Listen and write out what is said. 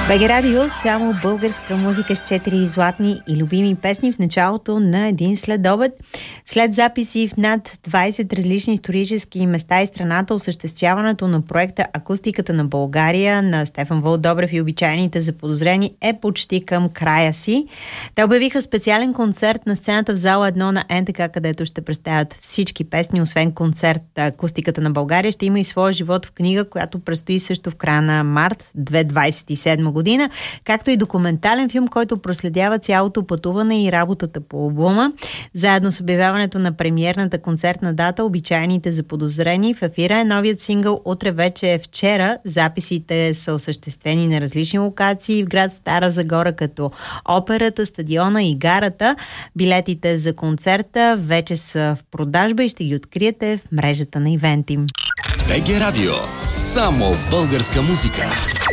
БГ Радио, само българска музика с 4 златни и любими песни в началото на един следобед. След записи в над 20 различни исторически места и страната, осъществяването на проекта Акустиката на България на Стефан Вълдобрев и обичайните заподозрени е почти към края си. Те обявиха специален концерт на сцената в зала 1 на НТК, където ще представят всички песни. Освен концерт Акустиката на България, ще има и своя живот в книга, която предстои също в края на март 2027 година, както и документален филм, който проследява цялото пътуване и работата по албума. Заедно с обявяването на премиерната концертна дата, обичайните заподозрени, в ефира е новият сингъл "Утре вече е вчера". Записите са осъществени на различни локации в град Стара Загора, като операта, стадиона и гарата. Билетите за концерта вече са в продажба и ще ги откриете в мрежата на ивенти. БГ Радио. Само българска музика.